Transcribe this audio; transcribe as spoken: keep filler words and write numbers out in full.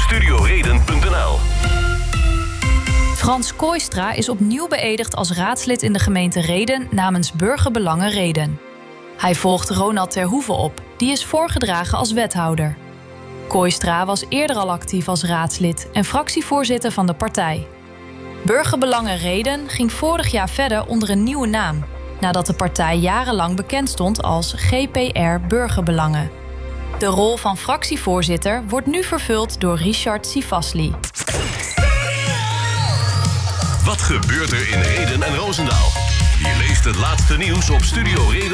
studioreden punt n l. Frans Kooistra is opnieuw beëdigd als raadslid in de gemeente Rheden namens Burgerbelangen Rheden. Hij volgt Ronald Terhoeven op, die is voorgedragen als wethouder. Kooistra was eerder al actief als raadslid en fractievoorzitter van de partij. Burgerbelangen Rheden ging vorig jaar verder onder een nieuwe naam, nadat de partij jarenlang bekend stond als G P R Burgerbelangen. De rol van fractievoorzitter wordt nu vervuld door Richard Sivasli. Wat gebeurt er in Rheden en Roosendaal? Je leest het laatste nieuws op Studio Reden.